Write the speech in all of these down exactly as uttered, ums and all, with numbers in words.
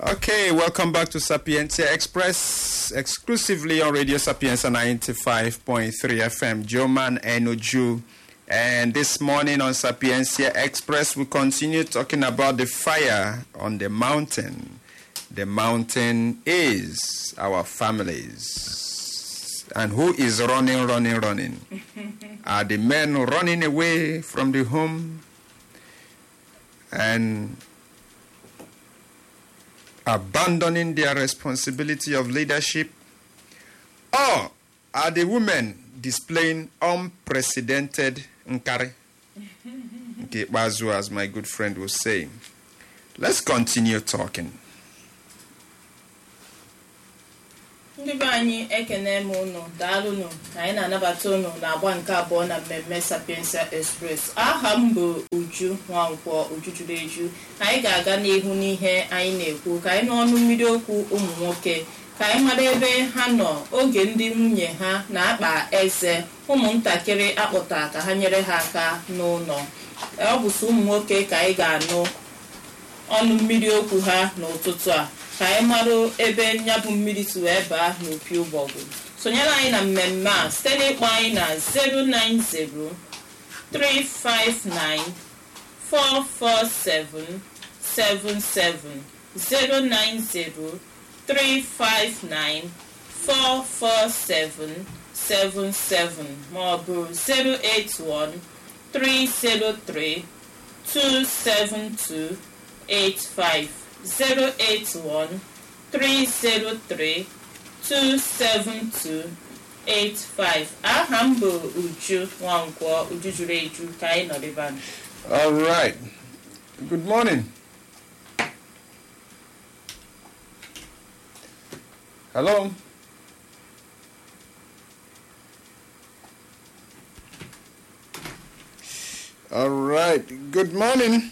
Okay, welcome back to Sapientia Express, exclusively on Radio Sapientia ninety-five point three F M. Joman Enoju. And this morning on Sapientia Express, we continue talking about the fire on the mountain. The mountain is our families. And who is running, running, running? Are the men running away from the home and abandoning their responsibility of leadership? Or are the women displaying unprecedented nkari? Okay, Bazu, as my good friend was saying. Let's continue talking. Ndị be anyị ekene m unu daalụnụ anyị na-anabata unu na-agba nke abụọ na mmemme Sapientia Express. Aha m bụ Uju Nwankwọ, Uju juru eju. Anyị ga-aga n'ihu n'ihe anyị na-ekwu ka anyị n'ọnụ mmiri okwu ụmụ nwoke ka anyị mara ebe ha nọ oge ndị nwunye ha na-akpa eze ụmụntakịrị akpọta ka ha nyere ha aka n'ụlọ. Ọ bụ ụmụ nwoke ka anyị ga-anụ ọnụ mmiri okwu ha n'ụtụtụ a ka anyị marụ ebe nya bụ mmiri si wee baa n'opi ụgbọgwụ. Sonyere anyị na mmemme a site n'ịkpọ anyị na zero nine zero three five nine four four seven seven seven zero nine zero three five nine four four seven seven seven maọbụ zero eight one three zero three two seven two eight five zero eight one three zero three two seven two eight five. Aha m bụ Uju Nwankwọ, Uju juru eju ka anyị nọrịba. All right. Good morning. Hello. All right. Good morning.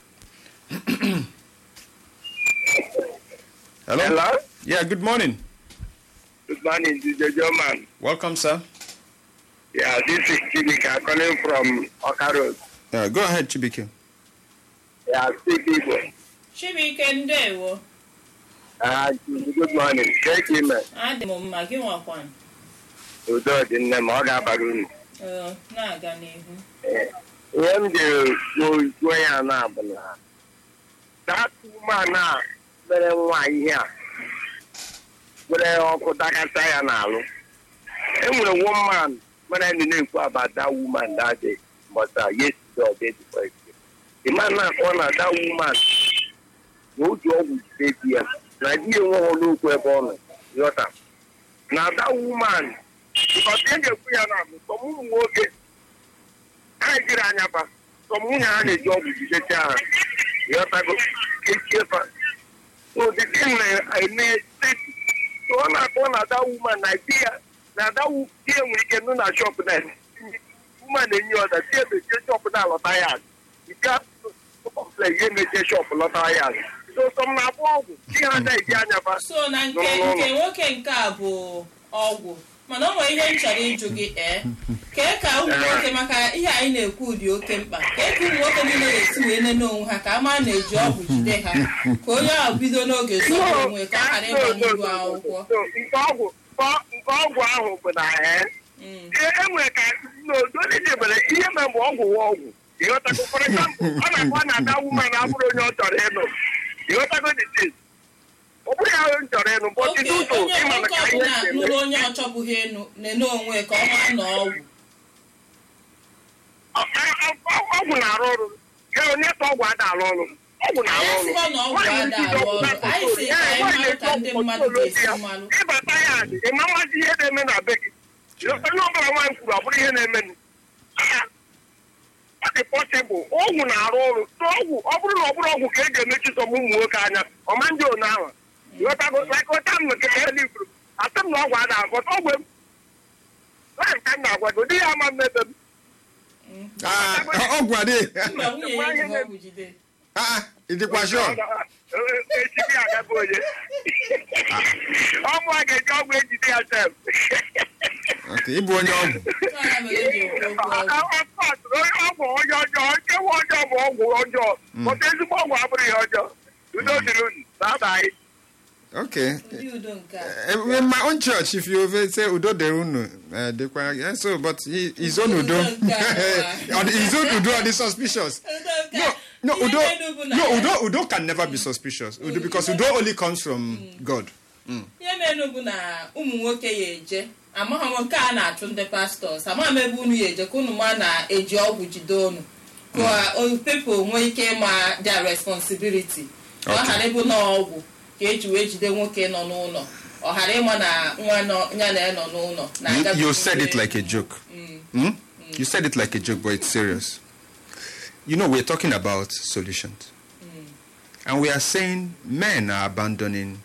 Hello? Hello? Yeah, good morning. Good morning, D J Joman. Welcome, sir. Yeah, this is Chibika calling from Oka Road. Uh, go ahead, Chibike. Yeah, speak people. Chibike ndewo. Uh, good morning. Thank you, man. Adị m mma gị nwakwan. Udo dị nne m, ọ ga-abara unu. Ee, na-aga n'ihu. Ihe m ji gwa ya na bụ na that woman a mere nwa ihe a were ọkụ dakasa ya n'alụ. E nwere one man when I na-ekwu about that woman that day, but uh, yesterday or day before it. The man na-akọ na that woman na o ji ọgwụ jide di ya na di ya enweghị olu okwu ebe ọ nọ yọta na that woman because e ga-ekwu ya na bụ sọm ụmụ nwoke ha jiri anya ba sọm nwunye ha na-eji ọgwụ jidecha ha yọtago echie fa so the thing na-eme steeti so ọ na-akọ na that woman na di ya na that di ya nwere ike nụ na shop na woman na-enye ọda di ya mechie shop na alọta ya ike complain ihe mechie shop lọta ya so some na-abụ ọgwụ di ha na-eji anya ba so na nke nke nwoke nke a bụ ọgwụ mana ọ nwere ihe m chọrọ ịjụ gị ee kee ka ụmụ nwoke maka ihe anyị na-ekwu dị oke mkpa kee ka ụmụ nwoke niile ga-esi wee nene onwe ha ka a mara na-eji ọgwụ jide ha ka onye ahụ bido n'oge sọrọ onwe ka ọ ghara ịgba n'ihu akwụkwọ nke ọgwụ ahụ bụ na enwere ka n'odolidebere ihe me bụ ọgwụ wa ọgwụ ịghọtago for example ọ na-akọ na ada woman abụrụ onye ọ chọrọ ịnụ ịghọtago the thing ọ bụrụ ya onye chọrọ ịnụ bọtị n'ụtụ ịma na ka ihe si eme onye ọ chọbụghị ịnụ nene onwe ka ọ mara na ọgwụ ọgwụ na-arụ ọrụ ga onye ka ọgwụ ada arụ ọrụ ọgwụ na-arụ ọrụ ịbata ya adị ịma mmazi ihe na-eme na be gị onye ọbụla nwaanyị kwuru ọ bụrụ ihe na-eme ọ dị pọsịbụl ọgwụ na-arụ ọrụ ọgwụ ọ bụrụ na ọ bụrụ ọgwụ ka e ga-emechi sọm ụmụ nwoke anya ọma ndị one ahụ ịghọta m nke ya n'iburu asị m na ọgwụ ada agọta ọgwụ m nwaanyị ka m na-agwado dị ya ama mmebe m ọgwụ adịghị ịdịkwa shọ ejide ya agaba onye ọmụ a ga-eji ọgwụ ejide ya sef ịbụ onye ọgwụ ọgwụ onye ọjọọ nkewa ọjọọ bụ ọgwụ ọjọọ maka ezigbo ọgwụ abụrụ ihe ọjọọ udo dịrị unu na-abaghị Okay. Ụdị udo nke a. Uh, in my own church, if you ever say Udo Derunu, uh, they quite, yeah, so, but he, his own Udo, Udo nke a. or the- his own Udo are the suspicious. Udo nke No, a. no, Ihe Udo, na-enugwu na no, ya. Udo, Udo can never be suspicious. Udo, because Udo only comes from God. Mm. Ihe mere bụ na ụmụ nwoke ya eje amaghị m nke a na-achụ ndị pastọs amaghị m ebe unu ya eje ka unu ma na-eji ọgwụ jide unu ka people nwee ike ịma their responsibility ọ ghara ịbụ na ọgwụ ka eji wee jide nwoke nọ n'ụlọ ọ ghara ịma na nwa nọ- ya na ya nọ n'ụlọ na You, agaghị you said it ime- like a joke. Mm? You said it like a joke, but it's serious. You know, we're talking about solutions. And we are saying men are abandoning